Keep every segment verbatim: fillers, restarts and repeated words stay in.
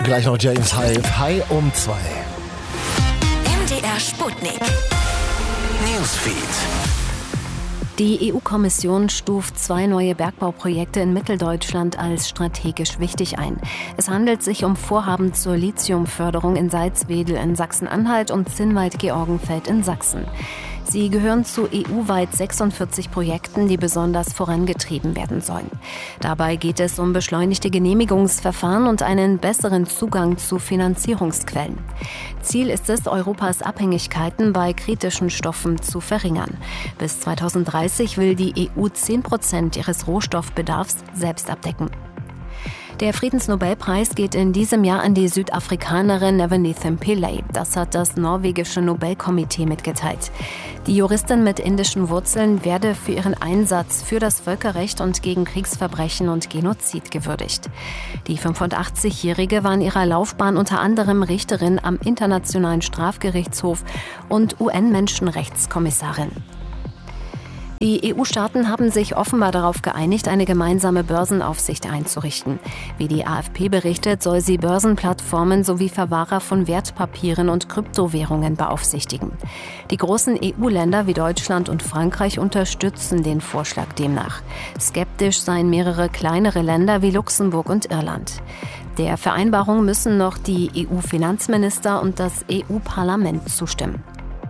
gleich noch James Hype. Hi um zwei. M D R Sputnik. Newsfeed. Die E U-Kommission stuft zwei neue Bergbauprojekte in Mitteldeutschland als strategisch wichtig ein. Es handelt sich um Vorhaben zur Lithiumförderung in Salzwedel in Sachsen-Anhalt und Zinnwald-Georgenfeld in Sachsen. Sie gehören zu E U-weit sechsundvierzig Projekten, die besonders vorangetrieben werden sollen. Dabei geht es um beschleunigte Genehmigungsverfahren und einen besseren Zugang zu Finanzierungsquellen. Ziel ist es, Europas Abhängigkeiten bei kritischen Stoffen zu verringern. Bis zweitausenddreißig will die E U zehn Prozent ihres Rohstoffbedarfs selbst abdecken. Der Friedensnobelpreis geht in diesem Jahr an die Südafrikanerin Nevanithem Pillay. Das hat das norwegische Nobelkomitee mitgeteilt. Die Juristin mit indischen Wurzeln werde für ihren Einsatz für das Völkerrecht und gegen Kriegsverbrechen und Genozid gewürdigt. Die fünfundachtzigjährige war in ihrer Laufbahn unter anderem Richterin am Internationalen Strafgerichtshof und U N-Menschenrechtskommissarin. Die E U-Staaten haben sich offenbar darauf geeinigt, eine gemeinsame Börsenaufsicht einzurichten. Wie die A F P berichtet, soll sie Börsenplattformen sowie Verwahrer von Wertpapieren und Kryptowährungen beaufsichtigen. Die großen E U-Länder wie Deutschland und Frankreich unterstützen den Vorschlag demnach. Skeptisch seien mehrere kleinere Länder wie Luxemburg und Irland. Der Vereinbarung müssen noch die E U-Finanzminister und das E U-Parlament zustimmen.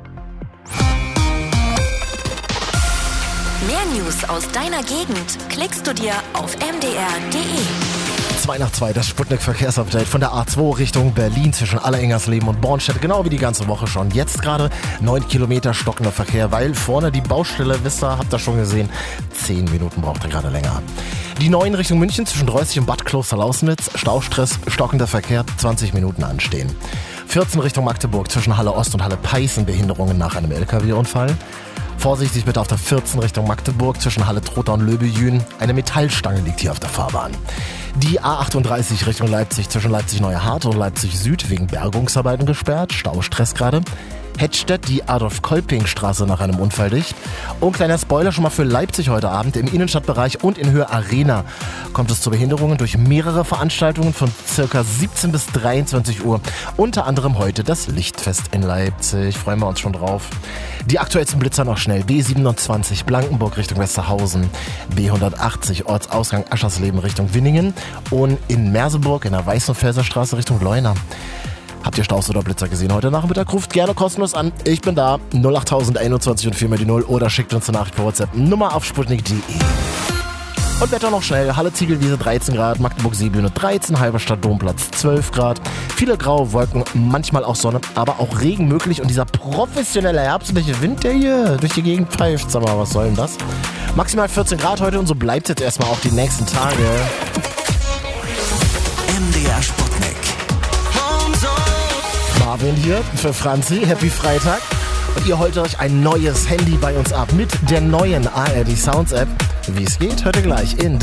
Mehr News aus deiner Gegend klickst du dir auf m d r punkt d e. zwei nach zwei, das Sputnik-Verkehrsupdate von der A zwei Richtung Berlin zwischen Allerengersleben und Bornstedt. Genau wie die ganze Woche schon. Jetzt gerade neun Kilometer stockender Verkehr, weil vorne die Baustelle, wisst ihr, habt ihr schon gesehen, zehn Minuten braucht ihr gerade länger. Die neun Richtung München zwischen Dreußig und Bad Kloster-Lausnitz, Staustress, stockender Verkehr, zwanzig Minuten anstehen. vierzehn Richtung Magdeburg zwischen Halle Ost und Halle Peißen, Behinderungen nach einem L K W-Unfall. Vorsichtig bitte auf der vierzehn Richtung Magdeburg zwischen Halle Trotha und Löbejün. Eine Metallstange liegt hier auf der Fahrbahn. Die A achtunddreißig Richtung Leipzig zwischen Leipzig-Neue Harte und Leipzig-Süd wegen Bergungsarbeiten gesperrt. Staustress gerade. Hettstedt, die Adolf-Kolping-Straße nach einem Unfall dicht. Und kleiner Spoiler schon mal für Leipzig heute Abend. Im Innenstadtbereich und in Höhe Arena kommt es zu Behinderungen durch mehrere Veranstaltungen von ca. siebzehn bis dreiundzwanzig Uhr. Unter anderem heute das Lichtfest in Leipzig. Freuen wir uns schon drauf. Die aktuellsten Blitzer noch schnell. B siebenundzwanzig Blankenburg Richtung Westerhausen. B hundertachtzig Ortsausgang Aschersleben Richtung Winningen. Und in Merseburg in der Weißenfelser Straße Richtung Leuna. Habt ihr Staus oder Blitzer gesehen heute Nachmittag? Ruft gerne kostenlos an. Ich bin da. null acht null null einundzwanzig und vier mal die null oder schickt uns eine Nachricht per WhatsApp. Nummer auf sputnik punkt d e. Und Wetter noch schnell. Halle Ziegelwiese dreizehn Grad, Magdeburg Seebühne dreizehn, Halberstadt Domplatz zwölf Grad. Viele graue Wolken, manchmal auch Sonne, aber auch Regen möglich. Und dieser professionelle herbstliche Wind, der hier durch die Gegend pfeift. Sag mal, was soll denn das? Maximal vierzehn Grad heute und so bleibt es jetzt erstmal auch die nächsten Tage. M D R Sputnik. Marvin hier für Franzi. Happy Freitag. Und ihr holt euch ein neues Handy bei uns ab mit der neuen A R D Sounds App. Wie es geht, hört ihr gleich in